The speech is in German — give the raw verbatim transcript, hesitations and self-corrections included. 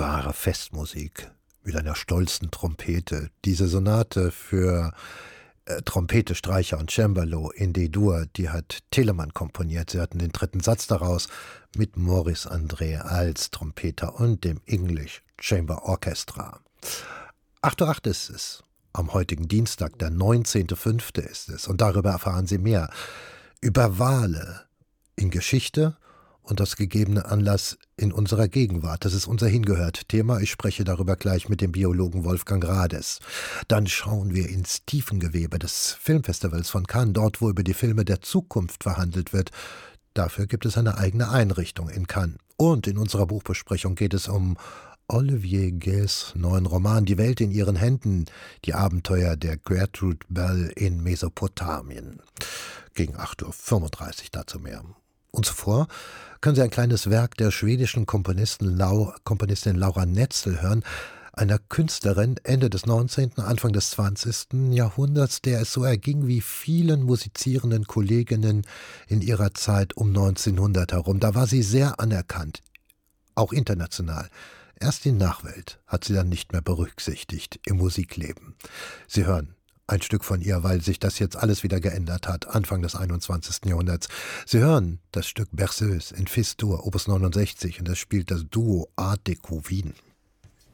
wahre Festmusik mit einer stolzen Trompete. Diese Sonate für äh, Trompete, Streicher und Cembalo in D-Dur, die hat Telemann komponiert. Sie hatten den dritten Satz daraus mit Maurice André als Trompeter und dem English Chamber Orchestra. acht Uhr acht ist es. Am heutigen Dienstag, der neunzehnter fünfte ist es. Und darüber erfahren Sie mehr. Über Wale in Geschichte und das gegebene Anlass in unserer Gegenwart. Das ist unser Hingehört-Thema. Ich spreche darüber gleich mit dem Biologen Wolfgang Rades. Dann schauen wir ins Tiefengewebe des Filmfestivals von Cannes, dort, wo über die Filme der Zukunft verhandelt wird. Dafür gibt es eine eigene Einrichtung in Cannes. Und in unserer Buchbesprechung geht es um Olivier Guès' neuen Roman »Die Welt in ihren Händen«, die Abenteuer der Gertrude Bell in Mesopotamien. Gegen acht Uhr fünfunddreißig dazu mehr. Und zuvor können Sie ein kleines Werk der schwedischen Komponistin, Lau, Komponistin Laura Netzel hören, einer Künstlerin Ende des neunzehnten, Anfang des zwanzigsten Jahrhunderts, der es so erging wie vielen musizierenden Kolleginnen in ihrer Zeit um neunzehnhundert herum. Da war sie sehr anerkannt, auch international. Erst die Nachwelt hat sie dann nicht mehr berücksichtigt im Musikleben. Sie hören ein Stück von ihr, weil sich das jetzt alles wieder geändert hat, Anfang des einundzwanzigsten Jahrhunderts. Sie hören das Stück Berceuse in Fis-Dur, Opus neunundsechzig, und das spielt das Duo Art Deco Wien.